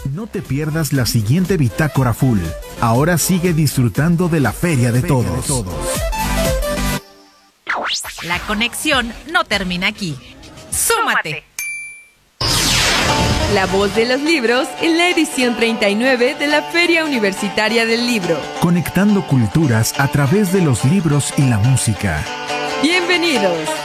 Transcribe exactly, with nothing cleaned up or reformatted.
No te pierdas la siguiente Bitácora Full. Ahora sigue disfrutando de la Feria de Todos. La conexión no termina aquí. ¡Súmate! La voz de los libros en la edición treinta y nueve de la Feria Universitaria del Libro. Conectando culturas a través de los libros y la música. ¡Bienvenidos!